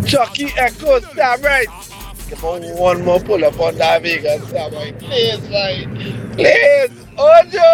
Chucky Echo, stop right. Give me one more pull up on that Vegas, stop right. Please, right. Please. Ojo!